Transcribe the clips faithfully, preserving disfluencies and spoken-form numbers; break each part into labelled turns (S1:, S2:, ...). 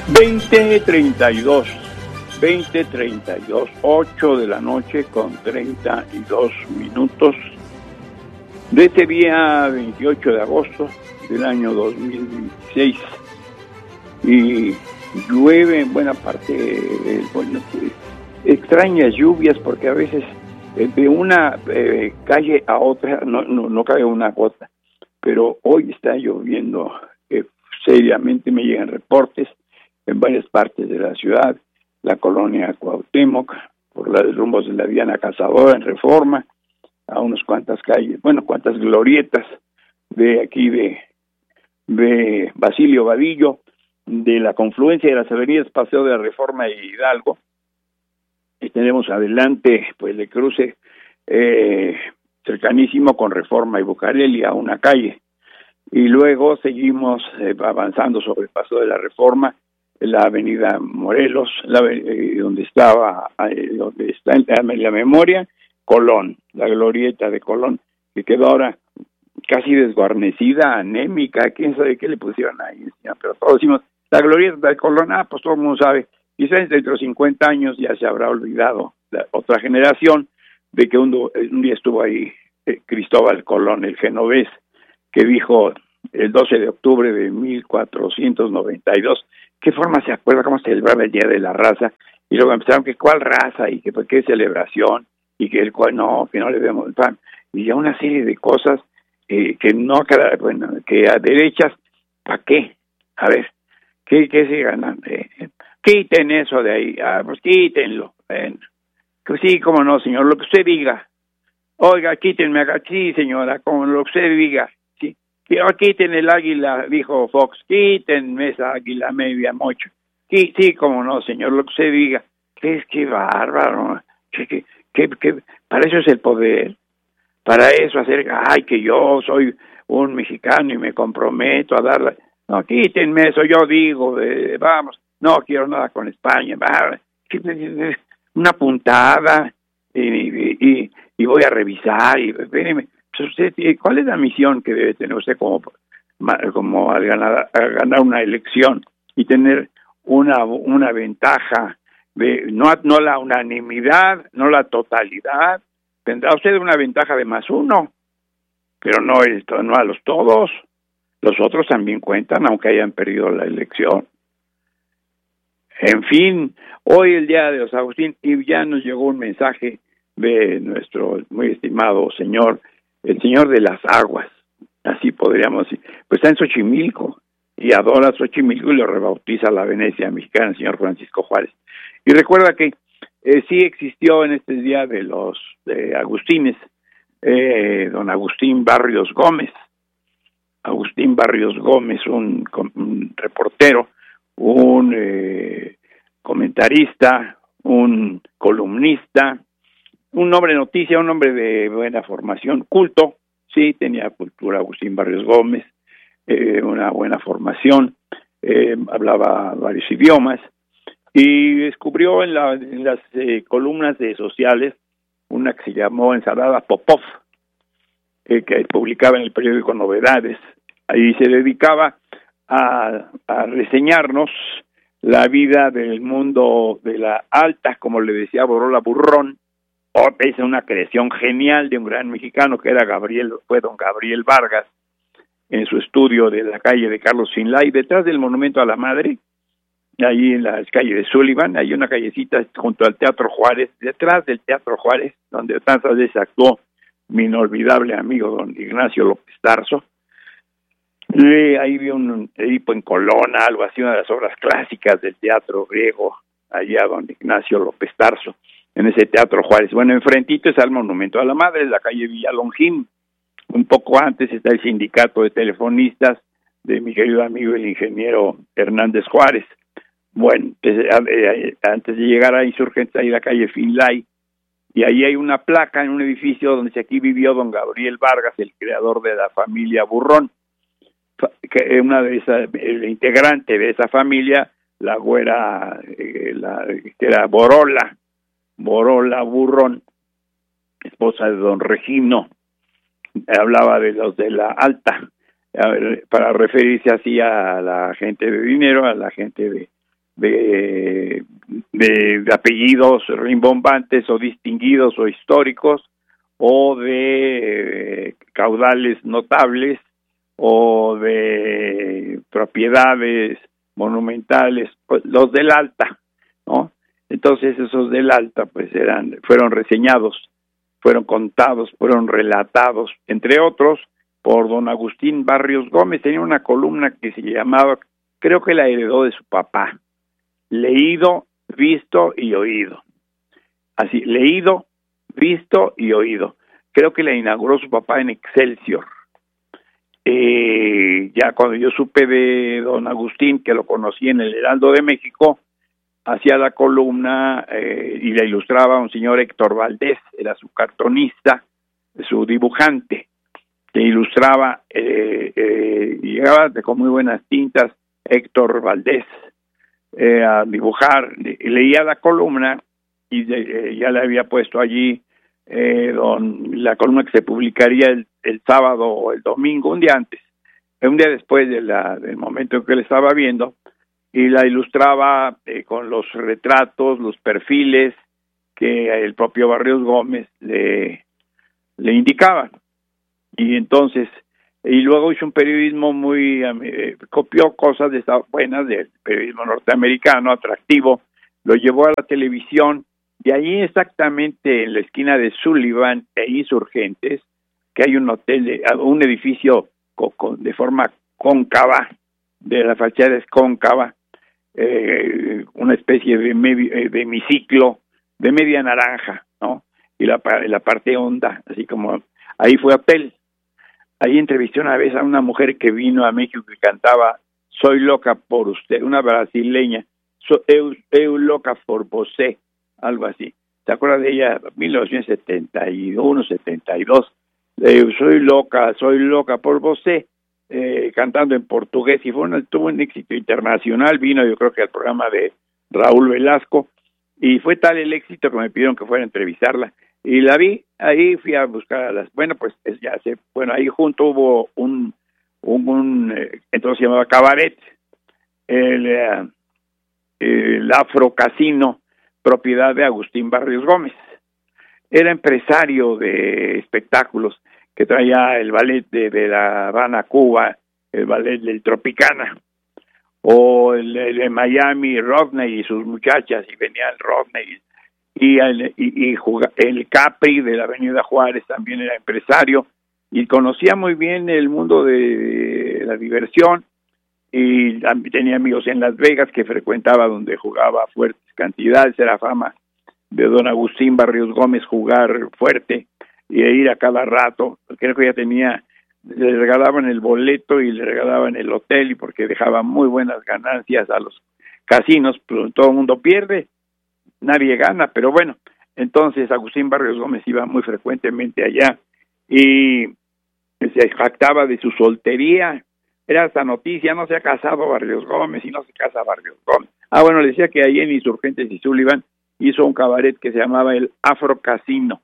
S1: veinte treinta y dos, veinte treinta y dos, ocho de la noche con treinta y dos minutos de este día veintiocho de agosto del año dos mil dieciséis. Y llueve en buena parte, eh, bueno, extrañas lluvias, porque a veces eh, de una eh, calle a otra no, no, no cae una gota, pero hoy está lloviendo eh, seriamente. Me llegan reportes en varias partes de la ciudad, la colonia Cuauhtémoc, por los rumbos de la Diana Cazadora en Reforma, a unas cuantas calles, bueno, cuantas glorietas de aquí de, de Basilio Vadillo, de la confluencia de las avenidas Paseo de la Reforma y Hidalgo. Y tenemos adelante pues el cruce eh, cercanísimo con Reforma y Bucareli a una calle, y luego seguimos eh, avanzando sobre el Paseo de la Reforma, la avenida Morelos, la, eh, donde estaba eh, donde está en la memoria Colón, la glorieta de Colón, que quedó ahora casi desguarnecida, anémica, quién sabe qué le pusieron ahí, pero todos decimos la glorieta de Colón. Ah, pues todo el mundo sabe. Quizás dentro de cincuenta años ya se habrá olvidado la otra generación de que un, un día estuvo ahí eh, Cristóbal Colón, el genovés, que dijo el doce de octubre de mil cuatrocientos noventa y dos, ¿qué forma se acuerda cómo se celebraba el Día de la Raza? Y luego empezaron que cuál raza y que pues, qué celebración y que el cual no, que no le demos el pan. Y ya una serie de cosas eh, que no, bueno, que a derechas, ¿para qué? A ver, ¿qué, qué se ganan? Eh, quiten eso de ahí, ah, pues quítenlo. Bueno, pues sí, cómo no, señor, lo que usted diga. Oiga, quítenme acá, sí, señora, como lo que usted diga. Sí, quiten el águila, dijo Fox, quítenme esa águila media mocho. Sí, sí, cómo no, señor, lo que usted diga. ¿Qué es que bárbaro? ¿Qué, qué, qué, qué? Para eso es el poder. Para eso hacer, ay, que yo soy un mexicano y me comprometo a darle. No, quítenme eso, yo digo, eh, vamos, no quiero nada con España, va, una puntada y, y, y voy a revisar y espéreme. Pues usted, ¿cuál es la misión que debe tener usted como, como al ganar, al ganar una elección y tener una una ventaja de no no la unanimidad, no la totalidad? Tendrá usted una ventaja de más uno, pero no es, no a los todos. Los otros también cuentan, aunque hayan perdido la elección. En fin, hoy el día de los Agustín, y ya nos llegó un mensaje de nuestro muy estimado señor, el señor de las aguas, así podríamos decir, pues está en Xochimilco, y adora Xochimilco y lo rebautiza la Venecia mexicana, el señor Francisco Juárez. Y recuerda que eh, sí existió en este día de los de Agustines, eh, don Agustín Barrios Gómez, Agustín Barrios Gómez, un, un reportero, un eh, comentarista, un columnista, un hombre de noticia, un hombre de buena formación, culto, sí, tenía cultura Agustín Barrios Gómez, eh, una buena formación, eh, hablaba varios idiomas, y descubrió en, la, en las eh, columnas de sociales una que se llamó Ensalada Popov, eh, que publicaba en el periódico Novedades. Ahí se dedicaba a, a reseñarnos la vida del mundo de la alta, como le decía Borola Burrón, o es una creación genial de un gran mexicano que era Gabriel, fue don Gabriel Vargas, en su estudio de la calle de Carlos Finlay, detrás del Monumento a la Madre, ahí en la calle de Sullivan, hay una callecita junto al Teatro Juárez, detrás del Teatro Juárez, donde tantas veces actuó mi inolvidable amigo don Ignacio López Tarso. Y ahí vi un Edipo en Colona, algo así, una de las obras clásicas del teatro griego, allá don Ignacio López Tarso, en ese Teatro Juárez. Bueno, enfrentito está el Monumento a la Madre, la calle Villalongín. Un poco antes está el sindicato de telefonistas de mi querido amigo el ingeniero Hernández Juárez. Bueno, antes de llegar a Insurgentes hay la calle Finlay, y ahí hay una placa en un edificio donde aquí vivió don Gabriel Vargas, el creador de la familia Burrón, que una de esas, el integrante de esa familia, la güera, eh, la, que era Borola, Borola Burrón, esposa de don Regino, hablaba de los de la alta, para referirse así a la gente de dinero, a la gente de de, de, de apellidos rimbombantes o distinguidos o históricos, o de eh, caudales notables, o de propiedades monumentales, pues los del Alta, ¿no? Entonces esos del Alta pues eran, fueron reseñados, fueron contados, fueron relatados, entre otros, por don Agustín Barrios Gómez. Tenía una columna que se llamaba, creo que la heredó de su papá, Leído, Visto y Oído. Así, leído, visto y oído. Creo que la inauguró su papá en Excelsior. Eh, ya cuando yo supe de don Agustín, que lo conocí en el Heraldo de México, hacía la columna eh, y la ilustraba un señor Héctor Valdés, era su cartonista, su dibujante, que ilustraba, eh, eh, y llegaba de, con muy buenas tintas Héctor Valdés eh, a dibujar, le, leía la columna y de, eh, ya le había puesto allí eh, don, la columna que se publicaría el, el sábado o el domingo, un día antes, un día después de la, del momento en que le estaba viendo, y la ilustraba eh, con los retratos, los perfiles que el propio Barrios Gómez le, le indicaba. Y entonces, y luego hizo un periodismo muy, eh, copió cosas de estas buenas del periodismo norteamericano, atractivo, lo llevó a la televisión, y ahí exactamente en la esquina de Sullivan e Insurgentes, que hay un hotel, de, un edificio con, de forma cóncava, de la fachada es cóncava, eh, una especie de, medio, de hemiciclo, de media naranja, ¿no? Y la, la parte honda, así como, ahí fue hotel. Ahí entrevisté una vez a una mujer que vino a México y cantaba Soy loca por usted, una brasileña, so, eu, eu loca por você, algo así. ¿Se acuerda de ella? mil novecientos setenta y uno, setenta y dos. Eh, soy loca, soy loca por você, eh, cantando en portugués, y fue una, tuvo un éxito internacional. Vino yo creo que al programa de Raúl Velasco, y fue tal el éxito que me pidieron que fuera a entrevistarla. Y la vi, ahí fui a buscar a las, bueno, pues ya sé, bueno, ahí junto hubo un, un, un eh, entonces se llamaba Cabaret, el, eh, el Afro Casino, propiedad de Agustín Barrios Gómez. Era empresario de espectáculos, que traía el ballet de, de La Habana, Cuba, el ballet del Tropicana, o el, el de Miami, Rodney y sus muchachas, y venía el Rodney, y el, y, y juga, el Capri de la Avenida Juárez también era empresario y conocía muy bien el mundo de la diversión, y tenía amigos en Las Vegas que frecuentaba, donde jugaba fuertes cantidades. Era fama de don Agustín Barrios Gómez jugar fuerte y ir a cada rato. Creo que ya tenía, le regalaban el boleto y le regalaban el hotel, y porque dejaba muy buenas ganancias a los casinos, pero todo el mundo pierde, nadie gana. Pero bueno, entonces Agustín Barrios Gómez iba muy frecuentemente allá y se jactaba de su soltería. Era esta noticia: no se ha casado Barrios Gómez y no se casa Barrios Gómez. Ah, bueno, le decía que ahí en Insurgentes y Sullivan hizo un cabaret que se llamaba el Afro Casino,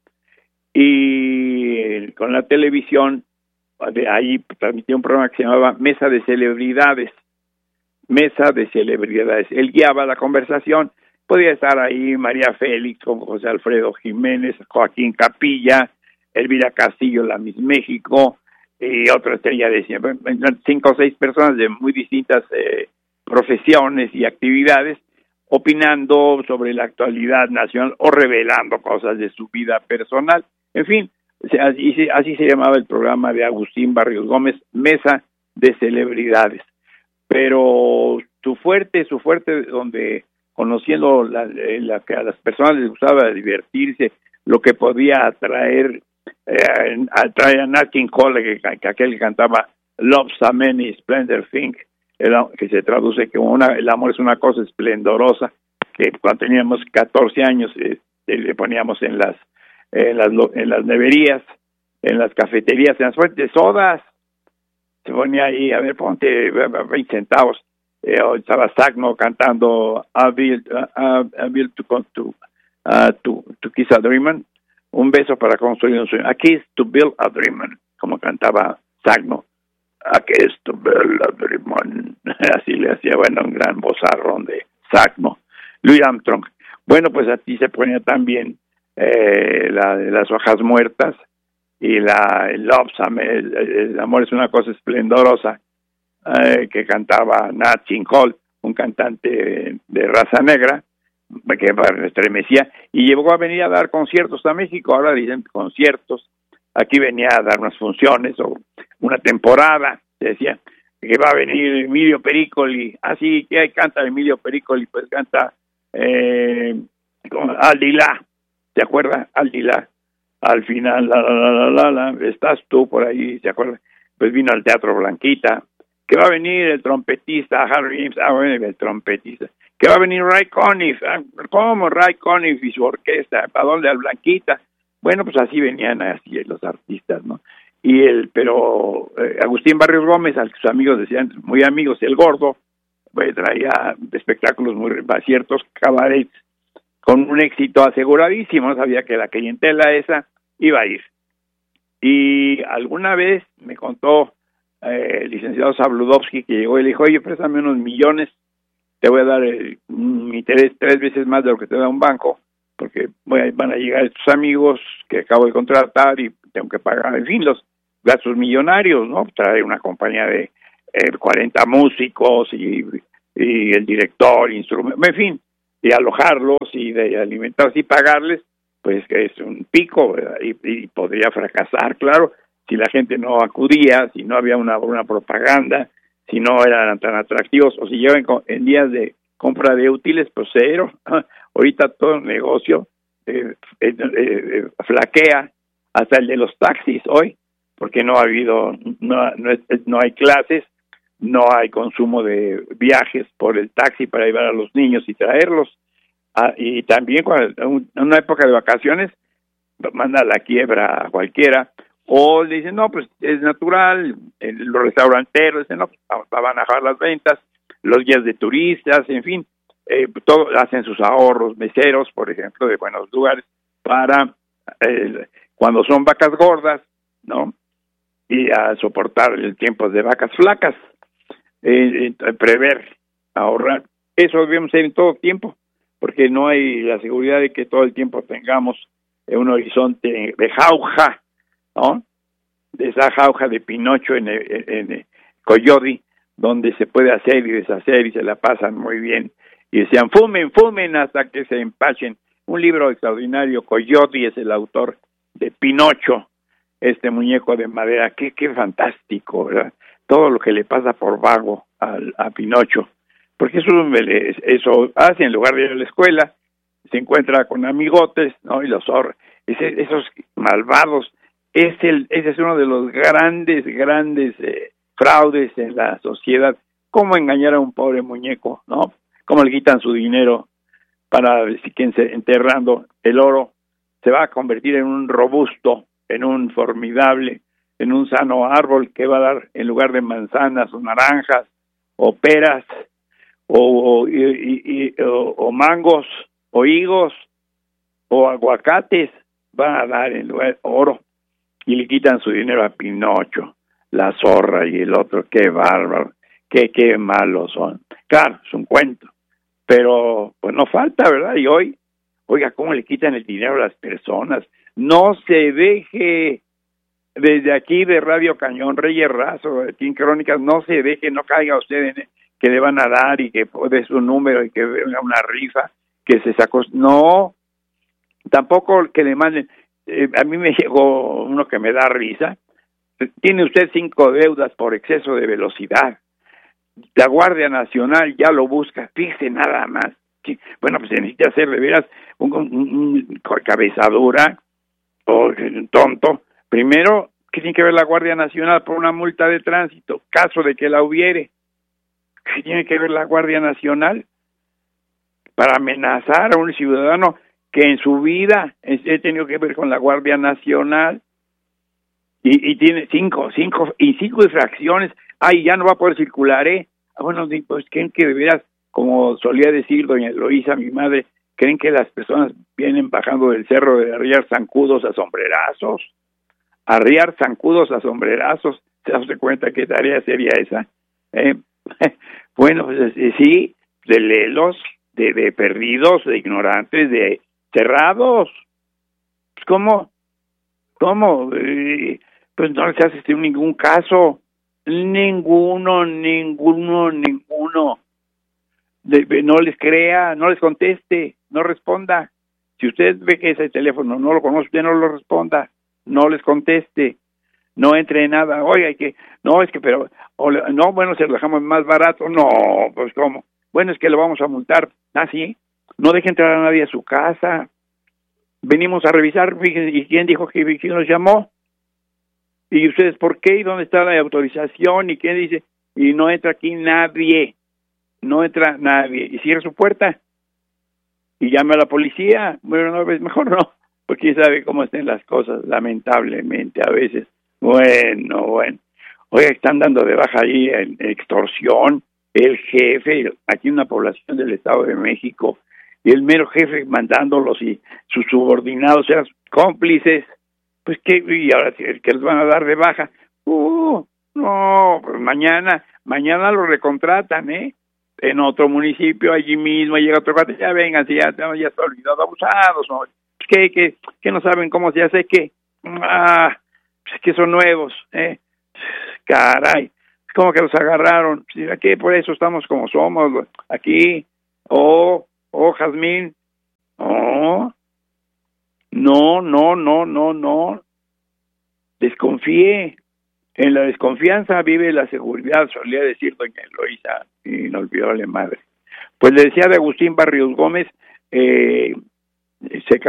S1: y con la televisión de ahí transmitía un programa que se llamaba Mesa de Celebridades. Mesa de Celebridades. Él guiaba la conversación. Podía estar ahí María Félix, como José Alfredo Jiménez, Joaquín Capilla, Elvira Castillo, la Miss México, y otra estrella de cinco o seis personas de muy distintas eh, profesiones y actividades, opinando sobre la actualidad nacional o revelando cosas de su vida personal. En fin, así, así se llamaba el programa de Agustín Barrios Gómez, Mesa de Celebridades. Pero su fuerte, su fuerte, donde conociendo la, la que a las personas les gustaba divertirse, lo que podía atraer, eh, atraer a Nat King Cole, que, que aquel que cantaba Love So Many Splendor Things, que se traduce como una, el amor es una cosa esplendorosa, que cuando teníamos catorce años eh, le poníamos en las, en las en las neverías, en las cafeterías, en las fuentes sodas, se ponía ahí, a ver, ponte veinte centavos. Eh, estaba Sagno cantando I built, uh, I built to, to, uh, to, to Kiss a Dream, un beso para construir un sueño, a Kiss to Build a Dream, como cantaba Sagno. A Kiss to Build a Dream. Así le hacía, bueno, un gran vozarrón de Exacto, Louis Armstrong. Bueno, pues aquí se ponía también eh, la de las hojas muertas y la el Love, el, el amor es una cosa esplendorosa, eh, que cantaba Nat King Cole, un cantante de, de raza negra, que me estremecía, y llegó a venir a dar conciertos a México. Ahora dicen conciertos, aquí venía a dar unas funciones o una temporada, se decía que va a venir Emilio Pericoli, así ah, que ahí canta Emilio Pericoli, pues canta eh, Aldilá, ¿te acuerdas? Aldilá, al final, la, la, la, la, la, estás tú por ahí, ¿te acuerdas? Pues vino al Teatro Blanquita, que va a venir el trompetista Harry James, ah, bueno, el trompetista, que va a venir Ray Conniff, ah, ¿cómo Ray Conniff y su orquesta? ¿Para dónde? Al Blanquita. Bueno, pues así venían así los artistas, ¿no? Y el, pero eh, Agustín Barrios Gómez, al que sus amigos decían, muy amigos, el Gordo, pues traía espectáculos muy ciertos cabarets con un éxito aseguradísimo, sabía que la clientela esa iba a ir. Y alguna vez me contó eh, el licenciado Sabludovsky, que llegó y le dijo, oye, préstame unos millones, te voy a dar el, mi interés tres veces más de lo que te da un banco, porque bueno, van a llegar estos amigos que acabo de contratar y tengo que pagar, en fin, los gastos millonarios, ¿no? Traer una compañía de eh, cuarenta músicos y, y el director, instrumento, en fin, y alojarlos y de alimentarlos y pagarles, pues es un pico, ¿verdad? Y, y podría fracasar, claro, si la gente no acudía, si no había una, una propaganda, si no eran tan atractivos, o si llevan en días de compra de útiles, pues cero. Ahorita todo el negocio eh, eh, eh, flaquea, hasta el de los taxis hoy, porque no ha habido, no, no, es, no hay clases, no hay consumo de viajes por el taxi para llevar a los niños y traerlos. Ah, y también cuando en una época de vacaciones manda a la quiebra a cualquiera, o le dicen, no, pues es natural, los restauranteros dicen, no, pues van a bajar las ventas, los guías de turistas, en fin, eh, todo, hacen sus ahorros, meseros, por ejemplo, de buenos lugares, para eh, cuando son vacas gordas, ¿no? Y a soportar el tiempo de vacas flacas, eh, eh, prever, ahorrar, eso debemos hacer en todo tiempo, porque no hay la seguridad de que todo el tiempo tengamos un horizonte de jauja, ¿no? De esa jauja de Pinocho en, en, en Coyodi, donde se puede hacer y deshacer y se la pasan muy bien. Y decían, fumen, fumen hasta que se empachen. Un libro extraordinario, Coyodi es el autor de Pinocho, este muñeco de madera. Qué, qué fantástico, ¿verdad? Todo lo que le pasa por vago a, a Pinocho. Porque eso, eso hace, en lugar de ir a la escuela, se encuentra con amigotes, ¿no? Y los ahorra. Ese, esos malvados, es el, ese es uno de los grandes, grandes eh, fraudes en la sociedad. ¿Cómo engañar a un pobre muñeco, no? ¿Cómo le quitan su dinero para que enterrando el oro se va a convertir en un robusto, en un formidable, en un sano árbol que va a dar, en lugar de manzanas o naranjas o peras o, o, y, y, o, o mangos o higos o aguacates, va a dar en lugar oro? Y le quitan su dinero a Pinocho, la zorra y el otro. Qué bárbaro, qué, qué malos son. Claro, es un cuento, pero pues no falta, ¿verdad? Y hoy, oiga, ¿cómo le quitan el dinero a las personas? No se deje, desde aquí de Radio Cañón, Reyes Razo, aquí en Crónicas, no se deje, no caiga usted en que le van a dar y que dé su número y que venga una rifa, que se sacó. No, tampoco que le manden. Eh, a mí me llegó uno que me da risa. Tiene usted cinco deudas por exceso de velocidad. La Guardia Nacional ya lo busca. Fíjese nada más. Sí, bueno, pues se necesita hacer de veras un, un, un cabezadura o un tonto. Primero, ¿qué tiene que ver la Guardia Nacional por una multa de tránsito? Caso de que la hubiere. ¿Qué tiene que ver la Guardia Nacional para amenazar a un ciudadano que en su vida he tenido que ver con la Guardia Nacional y, y tiene cinco, cinco y cinco infracciones? Ay, ya no va a poder circular, ¿eh? Ah, bueno, pues creen que de veras, como solía decir doña Eloísa, mi madre, creen que las personas vienen bajando del cerro de arriar zancudos a sombrerazos, arriar zancudos a sombrerazos. ¿Se hace cuenta qué tarea sería esa? Eh, bueno, pues sí, de léelos, de, de perdidos, de ignorantes, de cerrados. Pues, ¿cómo? ¿Cómo? Eh, pues no les hace ningún caso. Ninguno, ninguno, ninguno. De, no les crea, no les conteste, no responda. Si usted ve que ese teléfono no lo conoce, usted no lo responda, no les conteste, no entre en nada. Oiga, hay que, no, es que, pero, o, no, bueno, se lo dejamos más barato. No, pues, ¿cómo? Bueno, es que lo vamos a multar. ¿Ah, sí? No deje entrar a nadie a su casa. Venimos a revisar, fíjense, ¿y quién dijo que quién nos llamó? ¿Y ustedes por qué? ¿Y dónde está la autorización? ¿Y quién dice? Y no entra aquí nadie, no entra nadie. Y cierra su puerta y llame a la policía. Bueno, no, mejor no, porque sabe cómo están las cosas, lamentablemente, a veces. Bueno, bueno. Oiga, están dando de baja ahí en extorsión, el jefe, aquí en una población del Estado de México, y el mero jefe mandándolos y sus subordinados eran cómplices. Pues que, y ahora que les van a dar de baja. Uh, no, pues mañana, mañana lo recontratan, ¿eh? En otro municipio, allí mismo, llega otro cuate, ya vengan, si ya, ya está olvidado, abusados, ¿no? Que, que, que no saben cómo se hace, que, ah, pues que son nuevos, ¿eh? Caray, ¿cómo que los agarraron? Aquí por eso estamos como somos, aquí, oh, oh, Jazmín, oh, no, no, no, no, no, desconfíe, en la desconfianza vive la seguridad, solía decir doña Eloísa, inolvidable madre. Pues le decía de Agustín Barrios Gómez, eh, se